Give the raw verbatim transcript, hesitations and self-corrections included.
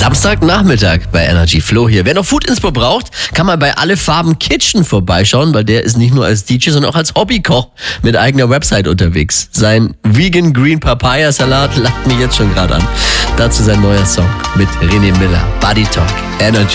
Samstagnachmittag bei Energy Flo hier. Wer noch Food Inspo braucht, kann mal bei Alle Farben Kitchen vorbeischauen, weil der ist nicht nur als D J, sondern auch als Hobbykoch mit eigener Website unterwegs. Sein Vegan Green Papaya Salat lacht mich jetzt schon gerade an. Dazu sein neuer Song mit René Miller. Body Talk. Energy.